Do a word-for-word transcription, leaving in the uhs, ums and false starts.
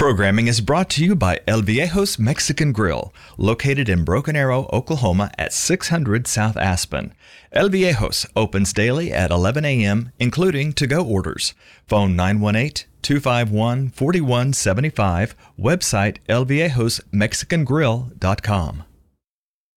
programming is brought to you by El Viejo's Mexican Grill, located in Broken Arrow, Oklahoma at six hundred South Aspen. El Viejo's opens daily at eleven a.m., including to-go orders. Phone nine one eight, two five one, four one seven five. Website el viejos mexican grill dot com.